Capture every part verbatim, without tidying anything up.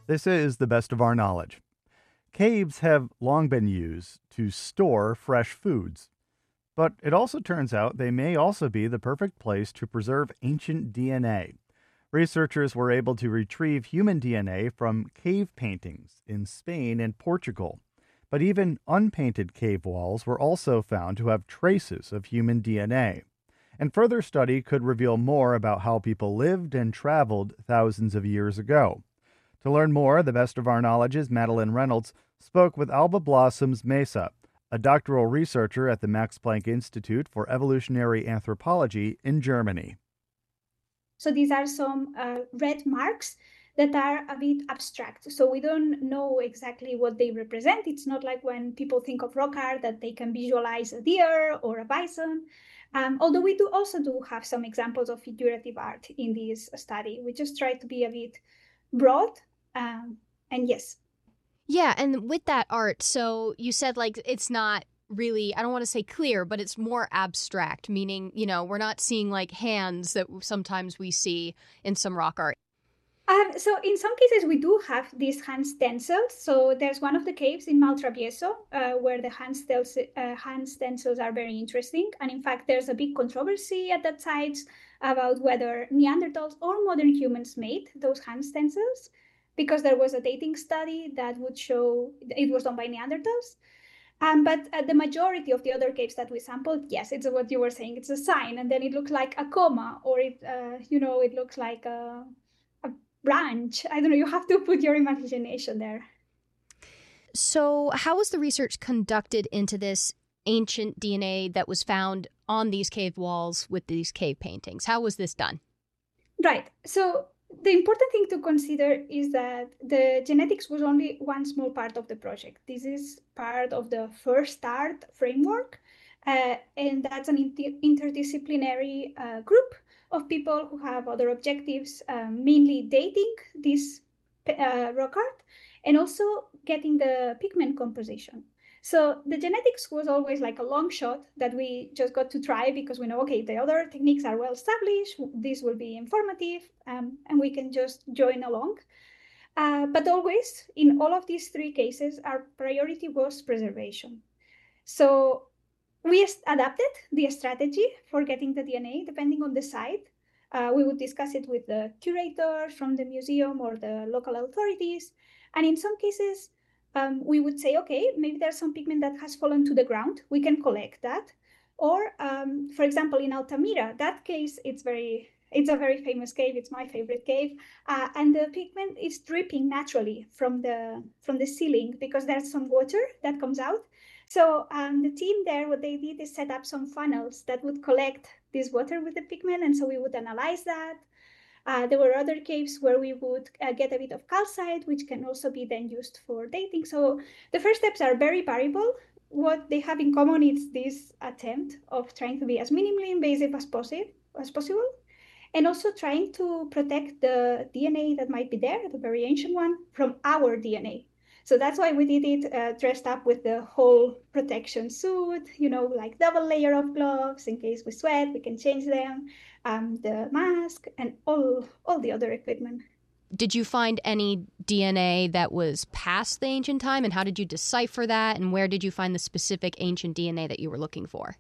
This is the best of our knowledge. Caves have long been used to store fresh foods, but it also turns out they may also be the perfect place to preserve ancient D N A. Researchers were able to retrieve human D N A from cave paintings in Spain and Portugal. But even unpainted cave walls were also found to have traces of human D N A. And further study could reveal more about how people lived and traveled thousands of years ago. To learn more, the best of our knowledge's Madeline Reynolds spoke with Alba Blossoms Mesa, a doctoral researcher at the Max Planck Institute for Evolutionary Anthropology in Germany. So these are some uh, red marks that are a bit abstract. So we don't know exactly what they represent. It's not like when people think of rock art that they can visualize a deer or a bison. Um, although we do also do have some examples of figurative art in this study. We just try to be a bit broad. Um, and yes. Yeah, and with that art, so you said like it's not really, I don't want to say clear, but it's more abstract, meaning, you know, we're not seeing like hands that sometimes we see in some rock art. Um, so in some cases, we do have these hand stencils. So there's one of the caves in Maltravieso uh, where the hand, stencils, uh, hand stencils are very interesting. And in fact, there's a big controversy at that site about whether Neanderthals or modern humans made those hand stencils, because there was a dating study that would show it was done by Neanderthals. Um, but uh, the majority of the other caves that we sampled, yes, it's what you were saying. It's a sign, and then it looks like a comma, or it, uh, you know, it looks like a, a branch. I don't know. You have to put your imagination there. So, how was the research conducted into this ancient D N A that was found on these cave walls with these cave paintings? How was this done? Right. So the important thing to consider is that the genetics was only one small part of the project. This is part of the First Start framework, uh, and that's an inter- interdisciplinary uh, group of people who have other objectives, um, mainly dating this uh, rock art and also getting the pigment composition. So the genetics was always like a long shot that we just got to try because we know, okay, the other techniques are well established, this will be informative, um, and we can just join along. Uh, but always, in all of these three cases, our priority was preservation. So we adapted the strategy for getting the D N A depending on the site. Uh, we would discuss it with the curators from the museum or the local authorities. And in some cases, um, we would say, okay, maybe there's some pigment that has fallen to the ground. We can collect that. Or, um, for example, in Altamira, that case, it's very, it's a very famous cave. It's my favorite cave, uh, and the pigment is dripping naturally from the from the ceiling because there's some water that comes out. So um, the team there, what they did is set up some funnels that would collect this water with the pigment, and so we would analyze that. Uh, there were other caves where we would uh, get a bit of calcite, which can also be then used for dating. So the first steps are very variable. What they have in common is this attempt of trying to be as minimally invasive as, possi- as possible, and also trying to protect the D N A that might be there, the very ancient one, from our D N A. So that's why we did it uh, dressed up with the whole protection suit, you know, like double layer of gloves in case we sweat, we can change them, um, the mask, and all, all the other equipment. Did you find any D N A that was past the ancient time, and how did you decipher that, and where did you find the specific ancient D N A that you were looking for?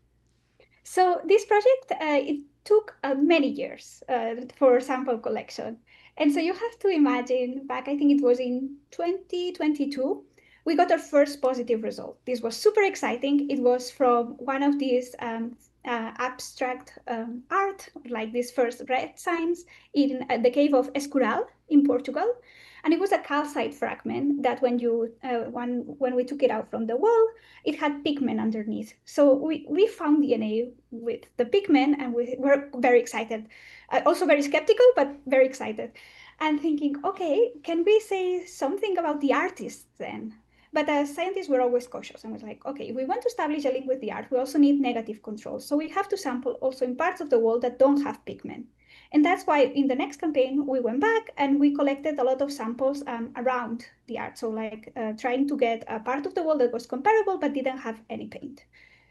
So this project, uh, it took uh, many years uh, for sample collection. And so you have to imagine back, I think it was in twenty twenty-two, we got our first positive result. This was super exciting. It was from one of these um, uh, abstract um, art, like these first red signs in uh, the cave of Escurial in Portugal. And it was a calcite fragment that when you uh, when, when we took it out from the wall, it had pigment underneath. So we, we found D N A with the pigment, and we were very excited. Uh, also very skeptical, but very excited. And thinking, okay, can we say something about the artists then? But as scientists, we're always cautious. And we're like, okay, if we want to establish a link with the art, we also need negative control. So we have to sample also in parts of the wall that don't have pigment. And that's why in the next campaign, we went back and we collected a lot of samples um, around the art. So like uh, trying to get a part of the wall that was comparable but didn't have any paint.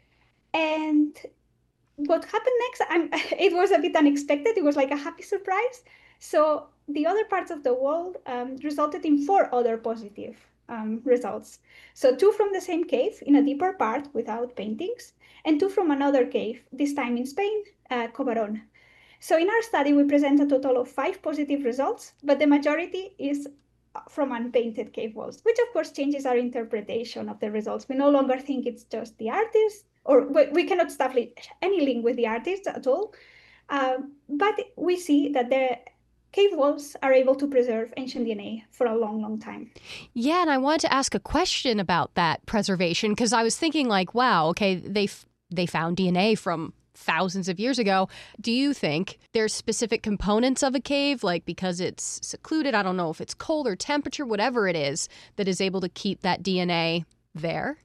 And what happened next, I'm, it was a bit unexpected. It was like a happy surprise. So the other parts of the wall um, resulted in four other positive um, results. So two from the same cave in a deeper part without paintings, and two from another cave, this time in Spain, uh, Cobarón. So in our study, we present a total of five positive results, but the majority is from unpainted cave walls, which of course changes our interpretation of the results. We no longer think it's just the artist, or we cannot establish any link with the artist at all. Uh, but we see that the cave walls are able to preserve ancient D N A for a long, long time. Yeah, and I wanted to ask a question about that preservation, because I was thinking like, wow, okay, they they found D N A from thousands of years ago. Do you think there's specific components of a cave, like because it's secluded, I don't know if it's cold or temperature, whatever it is, that is able to keep that D N A there?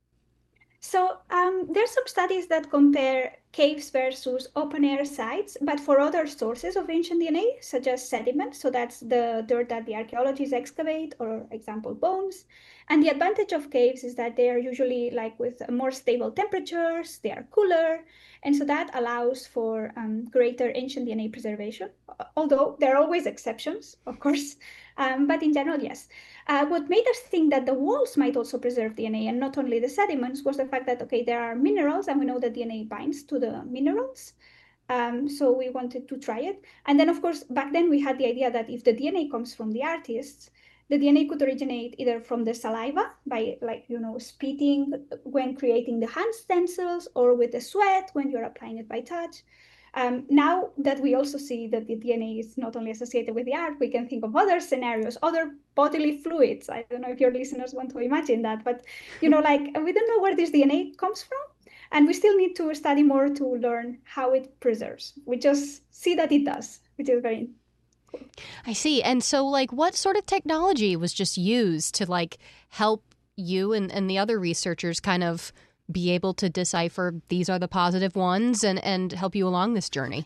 So um, there's some studies that compare caves versus open air sites, but for other sources of ancient D N A, such as sediment. So that's the dirt that the archaeologists excavate, or example, bones. And the advantage of caves is that they are usually like with more stable temperatures, they are cooler. And so that allows for um, greater ancient D N A preservation, although there are always exceptions, of course. Um, but in general, yes. Uh, what made us think that the walls might also preserve D N A and not only the sediments was the fact that, okay, there are minerals and we know that D N A binds to the minerals. Um, so we wanted to try it. And then, of course, back then we had the idea that if the D N A comes from the artists, the D N A could originate either from the saliva by, like, you know, spitting when creating the hand stencils, or with the sweat when you're applying it by touch. Um, now that we also see that the D N A is not only associated with the art, we can think of other scenarios, other bodily fluids. I don't know if your listeners want to imagine that, but, you know, like, we don't know where this D N A comes from. And we still need to study more to learn how it preserves. We just see that it does, which is very cool. I see. And so, like, what sort of technology was just used to, like, help you and, and the other researchers kind of be able to decipher these are the positive ones and, and help you along this journey?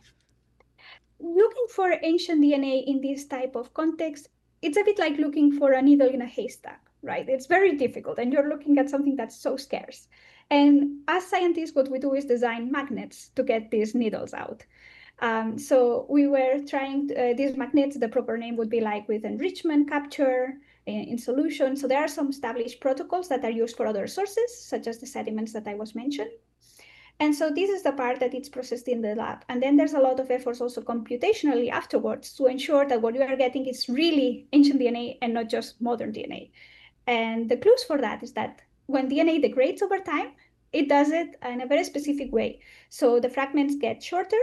Looking for ancient D N A in this type of context, it's a bit like looking for a needle in a haystack, right? It's very difficult, and you're looking at something that's so scarce. And as scientists, what we do is design magnets to get these needles out. Um, so we were trying to, uh, these magnets, the proper name would be like with enrichment capture in, in solution. So there are some established protocols that are used for other sources, such as the sediments that I was mentioning. And so this is the part that it's processed in the lab. And then there's a lot of efforts also computationally afterwards to ensure that what you are getting is really ancient D N A and not just modern D N A. And the clues for that is that when D N A degrades over time, it does it in a very specific way. So the fragments get shorter,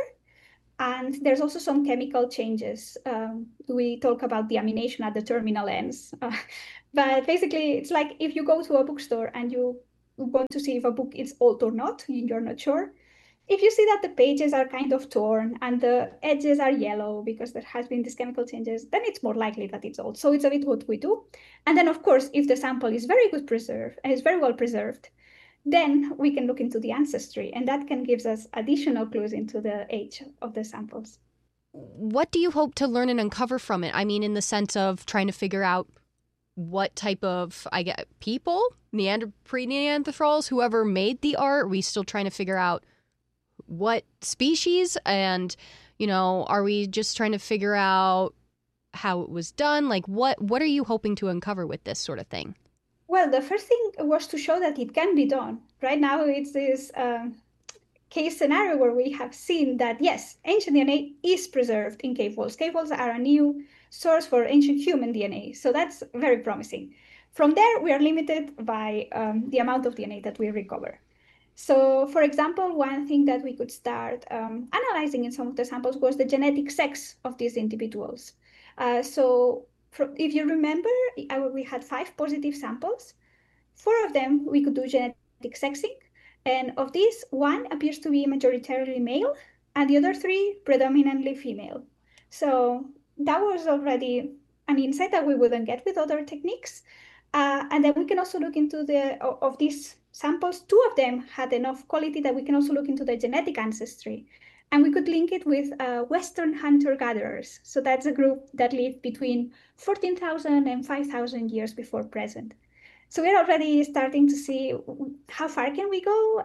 and there's also some chemical changes. Um, we talk about deamination at the terminal ends. Uh, but basically, it's like if you go to a bookstore and you want to see if a book is old or not, you're not sure. If you see that the pages are kind of torn and the edges are yellow because there has been these chemical changes, then it's more likely that it's old. So it's a bit what we do. And then, of course, if the sample is very good preserved and is very well preserved, then we can look into the ancestry, and that can give us additional clues into the age of the samples. What do you hope to learn and uncover from it? I mean, in the sense of trying to figure out what type of, I get people, Neander- pre-Neanderthals, whoever made the art. Are we still trying to figure out what species? And, you know, are we just trying to figure out how it was done? Like, what, what are you hoping to uncover with this sort of thing? Well, the first thing was to show that it can be done. Right now, it's this um, case scenario where we have seen that, yes, ancient D N A is preserved in cave walls. Cave walls are a new source for ancient human D N A. So that's very promising. From there, we are limited by um, the amount of D N A that we recover. So, for example, one thing that we could start um, analyzing in some of the samples was the genetic sex of these individuals. Uh, so, if you remember, we had five positive samples. Four of them, we could do genetic sexing. And of these, one appears to be majoritarily male, and the other three predominantly female. So that was already an insight that we wouldn't get with other techniques. Uh, and then we can also look into the, of these samples, two of them had enough quality that we can also look into the genetic ancestry. And we could link it with uh, Western hunter-gatherers. So that's a group that lived between fourteen thousand and five thousand years before present. So we're already starting to see how far can we go.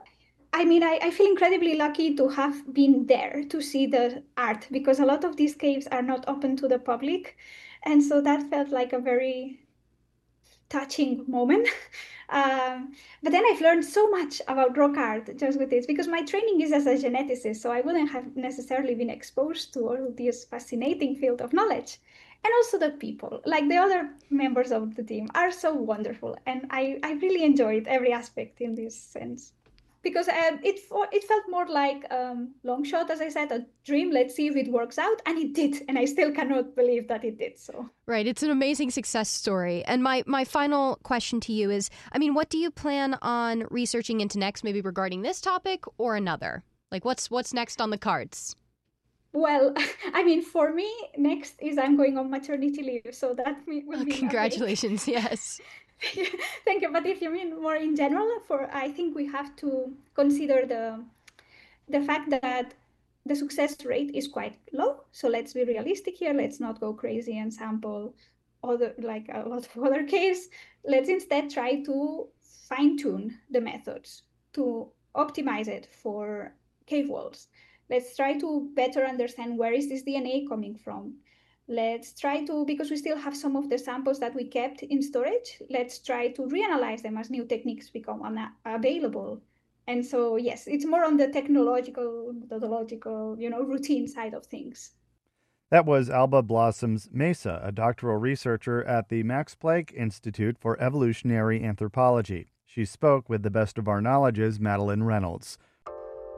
I mean, I, I feel incredibly lucky to have been there to see the art because a lot of these caves are not open to the public. And so that felt like a very touching moment. Um, but then I've learned so much about rock art just with this because my training is as a geneticist, so I wouldn't have necessarily been exposed to all of this fascinating field of knowledge. And also the people, like the other members of the team, are so wonderful, and I, I really enjoyed every aspect in this sense. Because um, it it felt more like um, long shot, as I said, a dream. Let's see if it works out, and it did, and I still cannot believe that it did. So right, it's an amazing success story. And my my final question to you is, I mean, what do you plan on researching into next, maybe regarding this topic or another? Like, what's what's next on the cards? Well, I mean, for me, next is I'm going on maternity leave, so that will oh, be congratulations. Yes. Thank you. But if you mean more in general, for I think we have to consider the the fact that the success rate is quite low. So let's be realistic here. Let's not go crazy and sample other like a lot of other caves. Let's instead try to fine tune the methods to optimize it for cave walls. Let's try to better understand where is this D N A coming from. Let's try to, because we still have some of the samples that we kept in storage, let's try to reanalyze them as new techniques become una- available. And so, yes, it's more on the technological, methodological, you know, routine side of things. That was Alba Blossoms Mesa, a doctoral researcher at the Max Planck Institute for Evolutionary Anthropology. She spoke with the Best of Our Knowledge's Madeline Reynolds.